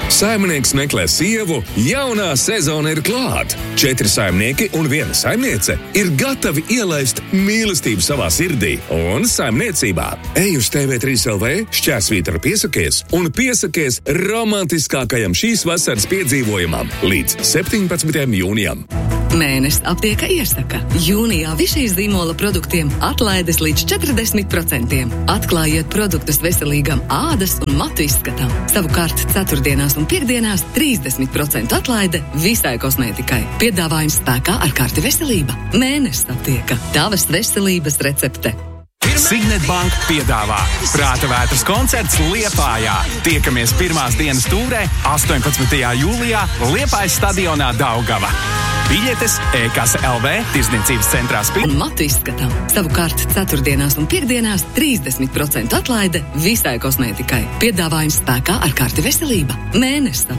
Saimnieks meklē sievu, jaunā sezona ir klāt. 4 saimnieki un 1 saimniece ir gatavi ielaist mīlestību savā sirdī un saimniecībā. Ej uz TV3LV, šķērsvītra piesakies un piesakies romantiskākajam šīs vasaras piedzīvojumam līdz 17. jūnijam. Mēnesis aptieka iesaka. Jūnijā visīs zīmola produktiem atlaides līdz 40%. Atklājiet produktus veselīgam ādas un matu izskatam. Savukārt ceturtdienās un piekdienās 30% atlaide visai kosmētikai. Piedāvājums spēkā ar karti veselība. Mēnesis aptieka. Tavas veselības recepte. Signet Bank piedāvā Prāta vētras koncerts Liepājā. Tiekamies pirmās dienas tūrē 18. jūlijā Liepājas stadionā Daugava. Biļetes e-kasa LV tirdzniecības centrā un matu izskatām. Savukārt ceturtdienās un piekdienās 30% atlaide visai kosmētikai. Piedāvājums spēkā ar karti veselība. Mēnesis